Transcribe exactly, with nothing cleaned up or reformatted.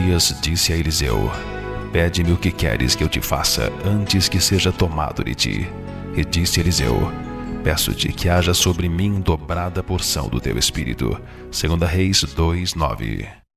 Elias disse a Eliseu: pede-me o que queres que eu te faça antes que seja tomado de ti. E disse Eliseu: peço-te que haja sobre mim dobrada porção do teu espírito. Segunda Reis dois, nove.